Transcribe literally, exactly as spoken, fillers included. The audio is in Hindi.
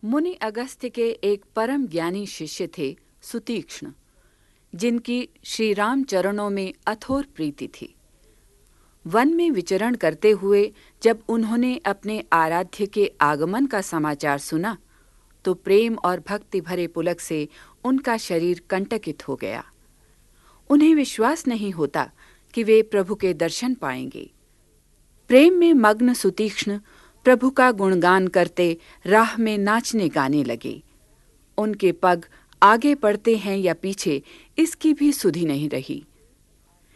मुनि अगस्त्य के एक परम ज्ञानी शिष्य थे सुतीक्ष्ण, जिनकी श्री राम चरणों में अथोर प्रीति थी। वन में विचरण करते हुए जब उन्होंने अपने आराध्य के आगमन का समाचार सुना तो प्रेम और भक्ति भरे पुलक से उनका शरीर कंटकित हो गया। उन्हें विश्वास नहीं होता कि वे प्रभु के दर्शन पाएंगे। प्रेम में मग्न सुतीक्ष्ण प्रभु का गुणगान करते राह में नाचने गाने लगे। उनके पग आगे पड़ते हैं या पीछे, इसकी भी सुधि नहीं रही।